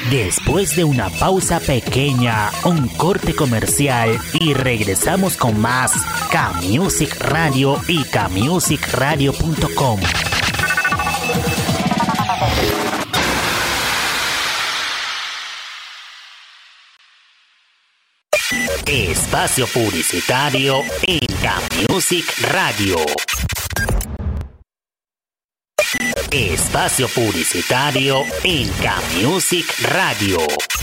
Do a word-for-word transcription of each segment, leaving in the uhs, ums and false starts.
Después de una pausa pequeña, un corte comercial y regresamos con más K-Music Radio y K Music Radio punto com. Espacio publicitario en K-Music Radio. Espacio publicitario en K-Music Radio.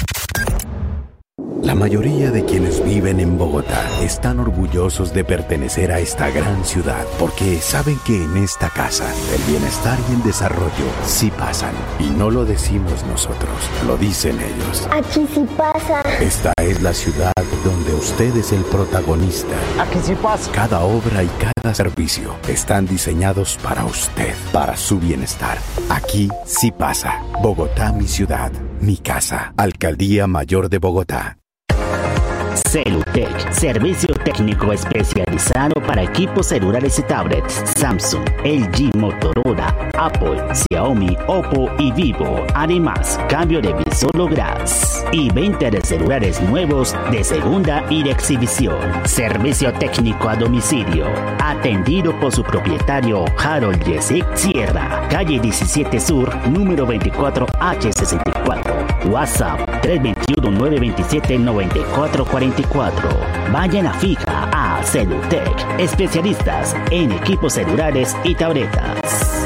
La mayoría de quienes viven en Bogotá están orgullosos de pertenecer a esta gran ciudad porque saben que en esta casa el bienestar y el desarrollo sí pasan. Y no lo decimos nosotros, lo dicen ellos. Aquí sí pasa. Esta es la ciudad donde usted es el protagonista. Aquí sí pasa. Cada obra y cada servicio están diseñados para usted, para su bienestar. Aquí sí pasa. Bogotá, mi ciudad, mi casa. Alcaldía Mayor de Bogotá. Celutech, servicio técnico especializado para equipos celulares y tablets Samsung, L G, Motorola, Apple, Xiaomi, Oppo y Vivo. Además, cambio de visor Glass y venta de celulares nuevos de segunda y de exhibición. Servicio técnico a domicilio, atendido por su propietario Harold Jessic Sierra, calle diecisiete Sur, número veinticuatro H sesenta y cuatro. WhatsApp tres dos uno, nueve dos siete, nueve cuatro cuatro cuatro. Vayan a fija a Celutech, especialistas en equipos celulares y tabletas.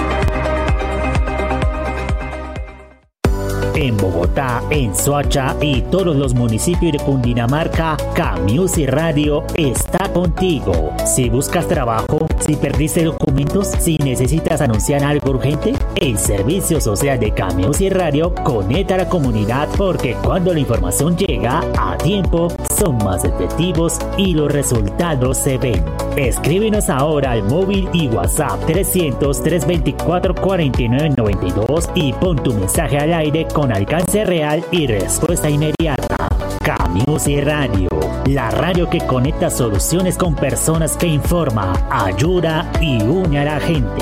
En Bogotá, en Soacha y todos los municipios de Cundinamarca, K-Music Radio está contigo. Si buscas trabajo, si perdiste documentos, si necesitas anunciar algo urgente, el servicio social de K-Music Radio conecta a la comunidad porque cuando la información llega a tiempo, son más efectivos y los resultados se ven. Escríbenos ahora al móvil y WhatsApp trescientos, trescientos veinticuatro, cuarenta y nueve noventa y dos y pon tu mensaje al aire con alcance real y respuesta inmediata. K-Music Radio, la radio que conecta soluciones con personas, que informa, ayuda y une a la gente.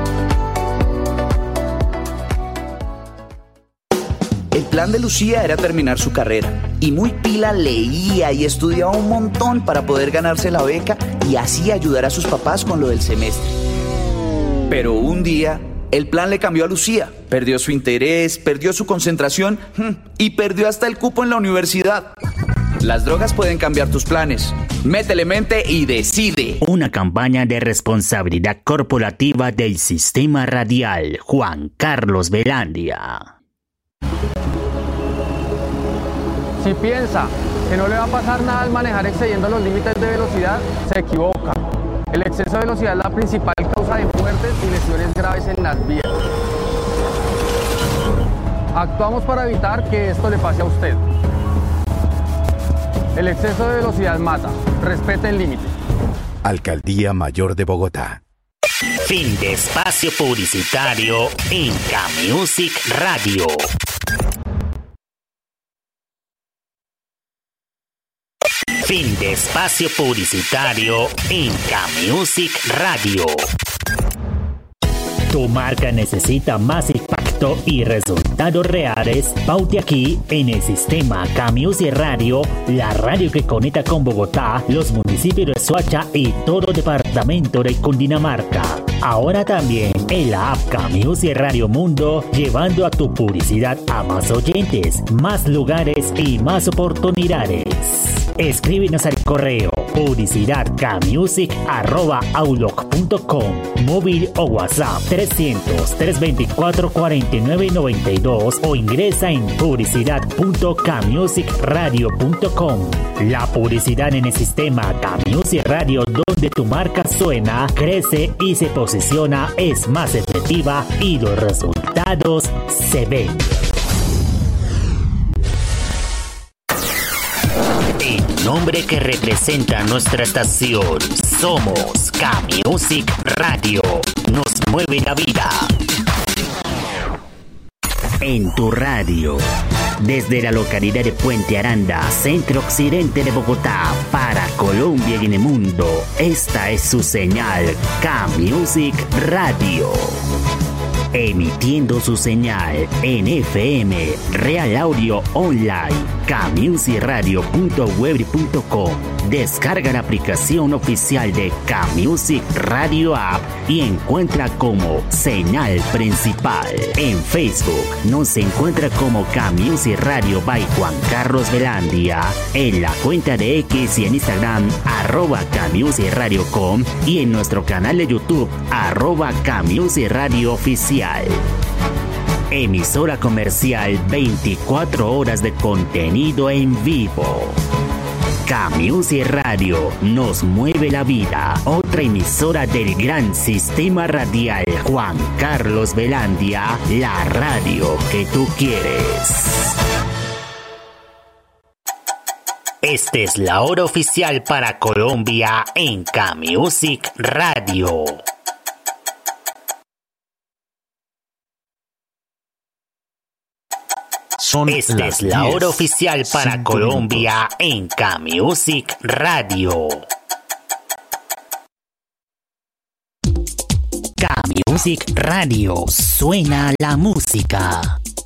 El plan de Lucía era terminar su carrera y muy pila leía y estudiaba un montón para poder ganarse la beca y así ayudar a sus papás con lo del semestre. Pero un día el plan le cambió a Lucía, perdió su interés, perdió su concentración y perdió hasta el cupo en la universidad. Las drogas pueden cambiar tus planes. Métele mente y decide. Una campaña de responsabilidad corporativa del Sistema Radial Juan Carlos Velandia. Si piensa que no le va a pasar nada al manejar excediendo los límites de velocidad, se equivoca. El exceso de velocidad es la principal causa de muertes y lesiones graves en las vías. Actuamos para evitar que esto le pase a usted. El exceso de velocidad mata. Respete el límite. Alcaldía Mayor de Bogotá. Fin de espacio publicitario en K-Music Radio. Fin de espacio publicitario en K-Music Radio. Tu marca necesita más impacto y resultados reales. Paute aquí en el sistema K-Music Radio, la radio que conecta con Bogotá, los municipios de Soacha y todo el departamento de Cundinamarca. Ahora también en la app K-Music Radio Mundo, llevando a tu publicidad a más oyentes, más lugares y más oportunidades. Escríbenos al correo publicidad kmusic arroba outlook punto com, móvil o WhatsApp trescientos, trescientos veinticuatro, cuarenta y nueve noventa y dos o ingresa en publicidad punto kmusic radio punto com. La publicidad en el sistema K-Music Radio, donde tu marca suena, crece y se posiciona, es más efectiva y los resultados se ven. El nombre que representa nuestra estación, somos K-Music Radio, nos mueve la vida. En tu radio, desde la localidad de Puente Aranda, centro occidente de Bogotá, para Colombia y en el mundo, esta es su señal, K-Music Radio. emitiendo su señal en F M, Real Audio Online, K-Music Radio punto web punto com. Descarga la aplicación oficial de K-Music Radio App y encuentra como señal principal. En Facebook nos encuentra como K-Music Radio by Juan Carlos Velandia, en la cuenta de X y en Instagram arroba K-Music Radio com y en nuestro canal de YouTube arroba K-Music Radio Oficial. Emisora comercial, veinticuatro horas de contenido en vivo. K-Music Radio nos mueve la vida. Otra emisora del gran sistema radial Juan Carlos Velandia, la radio que tú quieres. Esta es la hora oficial para Colombia en K-Music Radio. Son Esta es la hora oficial para Colombia minutos. En K-Music Radio. K-Music Radio, suena la música.